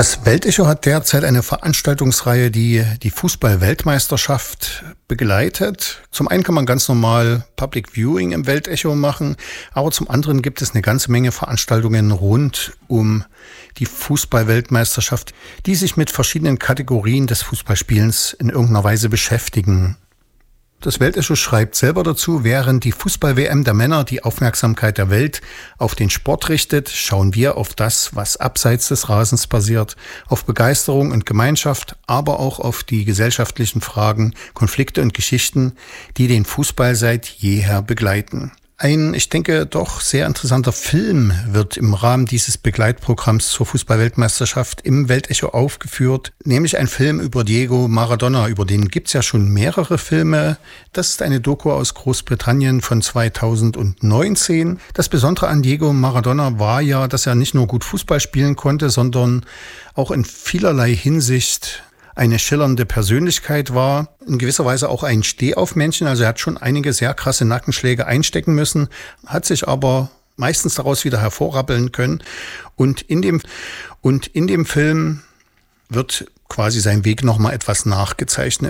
Das Weltecho hat derzeit eine Veranstaltungsreihe, die die Fußball-Weltmeisterschaft begleitet. Zum einen kann man ganz normal Public Viewing im Weltecho machen, aber zum anderen gibt es eine ganze Menge Veranstaltungen rund um die Fußball-Weltmeisterschaft, die sich mit verschiedenen Kategorien des Fußballspielens in irgendeiner Weise beschäftigen. Das Weltecho schreibt selber dazu: Während die Fußball-WM der Männer die Aufmerksamkeit der Welt auf den Sport richtet, schauen wir auf das, was abseits des Rasens passiert, auf Begeisterung und Gemeinschaft, aber auch auf die gesellschaftlichen Fragen, Konflikte und Geschichten, die den Fußball seit jeher begleiten. Ein, ich denke, doch sehr interessanter Film wird im Rahmen dieses Begleitprogramms zur Fußball-Weltmeisterschaft im Weltecho aufgeführt, nämlich ein Film über Diego Maradona. Über den gibt's ja schon mehrere Filme. Das ist eine Doku aus Großbritannien von 2019. Das Besondere an Diego Maradona war ja, dass er nicht nur gut Fußball spielen konnte, sondern auch in vielerlei Hinsicht eine schillernde Persönlichkeit war, in gewisser Weise auch ein Stehaufmännchen, also er hat schon einige sehr krasse Nackenschläge einstecken müssen, hat sich aber meistens daraus wieder hervorrappeln können. Und in dem Film wird quasi sein Weg nochmal etwas nachgezeichnet.